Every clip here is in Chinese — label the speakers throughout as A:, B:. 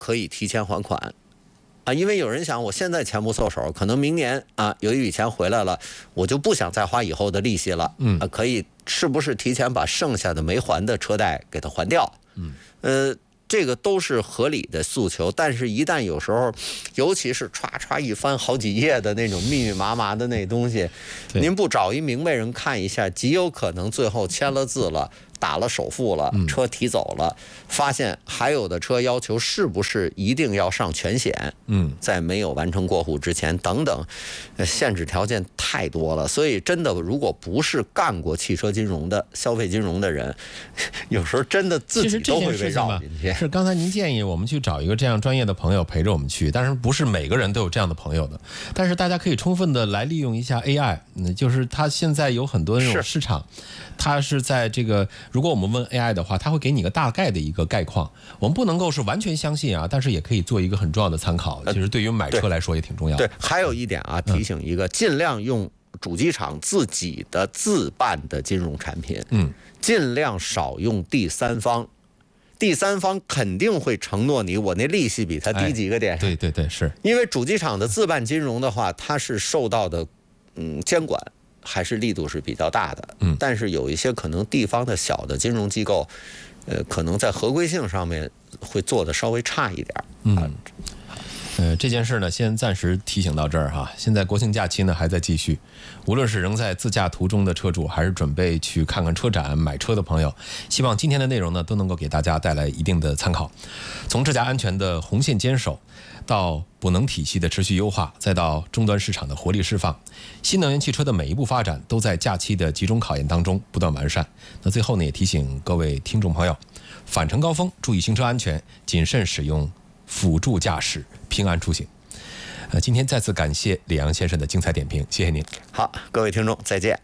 A: 可以提前还款。因为有人想，我现在钱不凑手，可能明年有一笔钱回来了，我就不想再花以后的利息了。可以是不是提前把剩下的没还的车贷给它还掉？这个都是合理的诉求，但是一旦有时候，尤其是歘一翻好几页的那种密密麻麻的那东西，您不找一明白人看一下，极有可能最后签了字了，打了首付了，车提走了，发现还有的车要求是不是一定要上全险？在没有完成过户之前，等等，限制条件太多了。所以真的，如果不是干过汽车金融的、消费金融的人，有时候真的自己都会被绕进去。
B: 是刚才您建议我们去找一个这样专业的朋友陪着我们去，但是不是每个人都有这样的朋友的。但是大家可以充分的来利用一下 AI，就是它现在有很多那种市场，它是在这个。如果我们问 AI 的话，它会给你个大概的一个概况，我们不能够是完全相信但是也可以做一个很重要的参考。其实对于买车来说也挺重要的。
A: 对，还有一点提醒一个，尽量用主机厂自己的自办的金融产品，尽量少用第三方。第三方肯定会承诺你，我那利息比他低几个点。
B: 对，是
A: 因为主机厂的自办金融的话，它是受到的监管。还是力度是比较大的，但是有一些可能地方的小的金融机构，可能在合规性上面会做的稍微差一点。
B: 这件事呢，先暂时提醒到这儿哈。现在国庆假期呢还在继续，无论是仍在自驾途中的车主，还是准备去看看车展买车的朋友，希望今天的内容呢都能够给大家带来一定的参考。从智驾安全的红线坚守，到补能体系的持续优化，再到终端市场的活力释放，新能源汽车的每一步发展都在假期的集中考验当中不断完善。那最后呢，也提醒各位听众朋友，返程高峰注意行车安全，谨慎使用辅助驾驶，平安出行。今天再次感谢李阳先生的精彩点评，谢谢您。
A: 好，各位听众再见。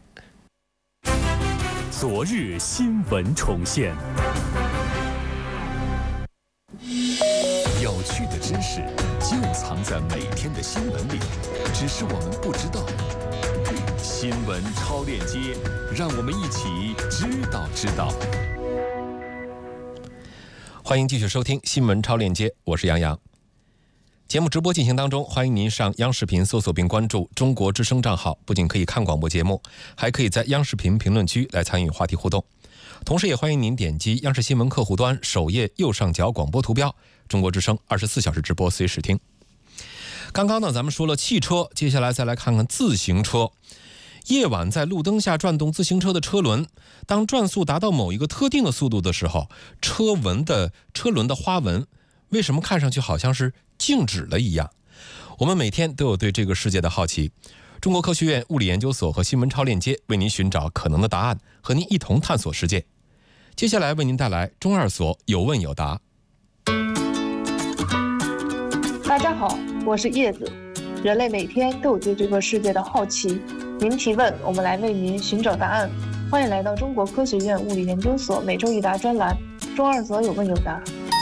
C: 昨日新闻重现，有趣的知识就藏在每天的新闻里，只是我们不知道。新闻超链接，让我们一起知道。
B: 欢迎继续收听新闻超链接，我是杨洋。节目直播进行当中，欢迎您上央视频搜索并关注中国之声账号，不仅可以看广播节目，还可以在央视频评论区来参与话题互动。同时也欢迎您点击央视新闻客户端首页右上角广播图标，中国之声24小时直播随时听。刚刚呢咱们说了汽车，接下来再来看看自行车。夜晚在路灯下转动自行车的车轮，当转速达到某一个特定的速度的时候，车轮的花纹为什么看上去好像是静止了一样？我们每天都有对这个世界的好奇。中国科学院物理研究所和新闻超链接为您寻找可能的答案，和您一同探索世界。接下来为您带来中二所有问有答。
D: 大家好，我是叶子。人类每天都有对这个世界的好奇，您提问，我们来为您寻找答案。欢迎来到中国科学院物理研究所每周一答专栏，中二所有问有答。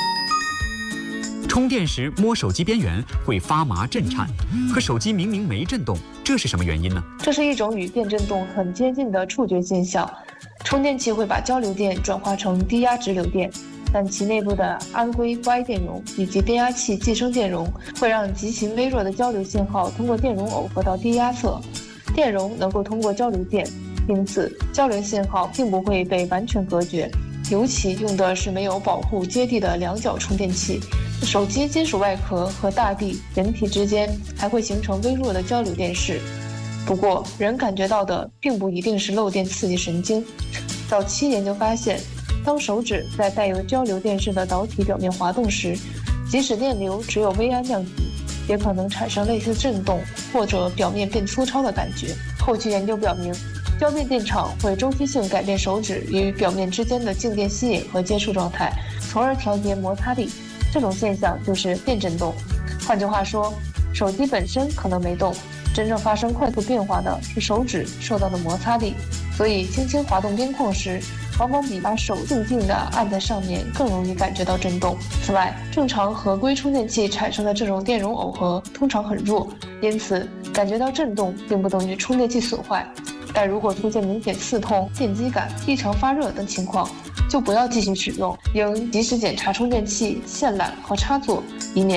E: 充电时摸手机边缘会发麻震颤，可手机明明没震动，这是什么原因呢？
D: 这是一种与电震动很接近的触觉现象。充电器会把交流电转化成低压直流电，但其内部的氨硅 Y 电容以及电压器寄生电容会让极其微弱的交流信号通过电容耦合到低压侧，电容能够通过交流电，因此交流信号并不会被完全隔绝。尤其用的是没有保护接地的两角充电器，手机金属外壳和大地、人体之间还会形成微弱的交流电势。不过，人感觉到的并不一定是漏电刺激神经。早期研究发现，当手指在带有交流电势的导体表面滑动时，即使电流只有微安量级，也可能产生类似震动或者表面变粗糙的感觉。后期研究表明，交变电场会周期性改变手指与表面之间的静电吸引和接触状态，从而调节摩擦力。这种现象就是电振动。换句话说，手机本身可能没动，真正发生快速变化的是手指受到的摩擦力。所以轻轻滑动边框时，往往比把手静静地按在上面更容易感觉到震动。此外，正常合规充电器产生的这种电容耦合通常很弱，因此感觉到震动并不等于充电器损坏。但如果出现明显刺痛、电击感、异常发热等情况，就就不要继续使用，应及时检查充电器、线缆和插座，以免